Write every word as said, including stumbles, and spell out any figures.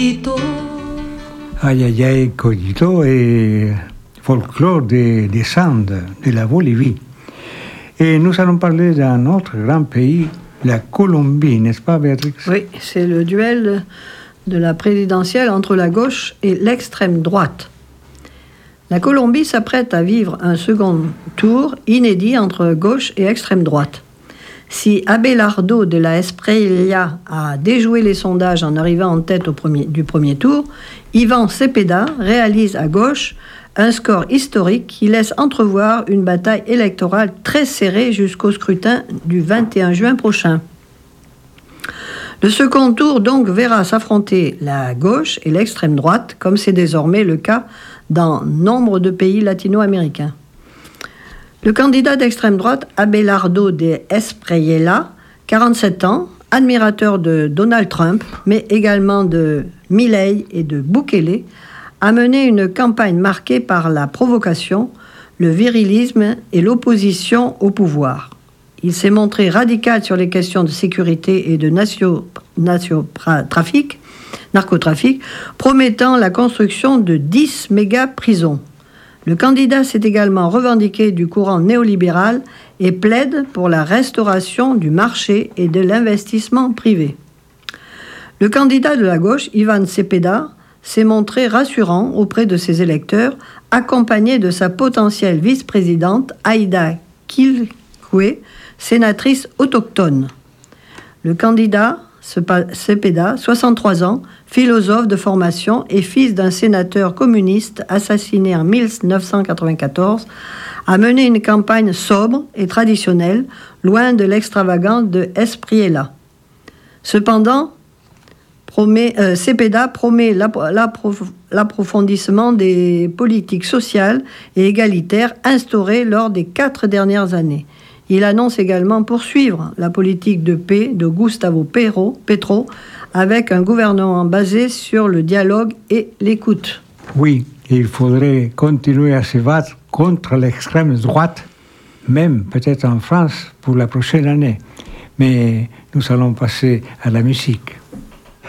Aïe aïe aïe, Cogito et folklore des, des Andes, de la Bolivie. Et nous allons parler d'un autre grand pays, la Colombie, n'est-ce pas, Béatrix? Oui, c'est le duel de la présidentielle entre la gauche et l'extrême droite. La Colombie s'apprête à vivre un second tour inédit entre gauche et extrême droite. Si Abelardo de la Espriella a déjoué les sondages en arrivant en tête au premier, du premier tour, Ivan Cepeda réalise à gauche un score historique qui laisse entrevoir une bataille électorale très serrée jusqu'au scrutin du vingt et un juin prochain. Le second tour donc verra s'affronter la gauche et l'extrême droite, comme c'est désormais le cas dans nombre de pays latino-américains. Le candidat d'extrême droite, Abelardo de Espriella, quarante-sept ans, admirateur de Donald Trump, mais également de Milei et de Bukele, a mené une campagne marquée par la provocation, le virilisme et l'opposition au pouvoir. Il s'est montré radical sur les questions de sécurité et de natio, natio-trafic, narcotrafic, promettant la construction de dix méga-prisons. Le candidat s'est également revendiqué du courant néolibéral et plaide pour la restauration du marché et de l'investissement privé. Le candidat de la gauche, Ivan Cepeda, s'est montré rassurant auprès de ses électeurs, accompagné de sa potentielle vice-présidente, Aida Quilcue, sénatrice autochtone. Le candidat, Cepeda, soixante-trois ans, philosophe de formation et fils d'un sénateur communiste assassiné en dix-neuf cent quatre-vingt-quatorze, a mené une campagne sobre et traditionnelle, loin de l'extravagance de Espriella. Cependant, promet, euh, Cepeda promet l'approf- l'approfondissement des politiques sociales et égalitaires instaurées lors des quatre dernières années. Il annonce également poursuivre la politique de paix de Gustavo Petro avec un gouvernement basé sur le dialogue et l'écoute. Oui, il faudrait continuer à se battre contre l'extrême droite, même peut-être en France pour la prochaine année. Mais nous allons passer à la musique.